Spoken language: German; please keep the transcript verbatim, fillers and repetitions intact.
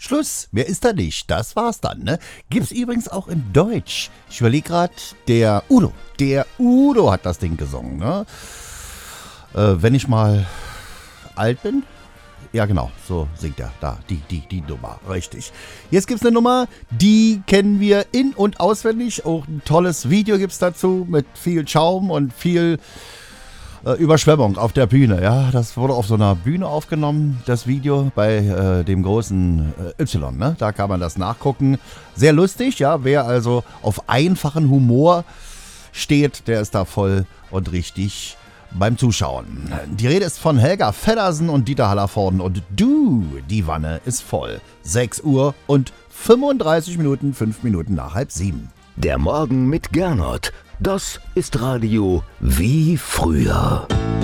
Schluss. Mehr ist da nicht. Das war's dann, ne? Gibt's übrigens auch in Deutsch. Ich überlege gerade, der Udo, der Udo hat das Ding gesungen, ne? Äh, wenn ich mal alt bin. Ja, genau, so singt er. Da, die, die, die Nummer, richtig. Jetzt gibt's eine Nummer, die kennen wir in- und auswendig. Auch ein tolles Video gibt's dazu mit viel Schaum und viel äh, Überschwemmung auf der Bühne. Ja, das wurde auf so einer Bühne aufgenommen, das Video bei äh, dem großen äh, Y, ne? Da kann man das nachgucken. Sehr lustig, ja. Wer also auf einfachen Humor steht, der ist da voll und richtig beim Zuschauen. Die Rede ist von Helga Feddersen und Dieter Hallervorden und du, die Wanne ist voll. sechs Uhr und fünfunddreißig Minuten, fünf Minuten nach halb sieben. Der Morgen mit Gernot, das ist Radio wie früher.